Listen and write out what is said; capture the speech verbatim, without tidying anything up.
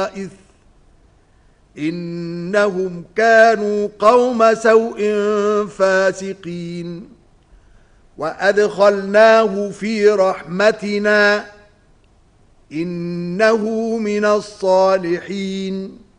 إنهم كانوا قوم سوء فاسقين وأدخلناه في رحمتنا إنه من الصالحين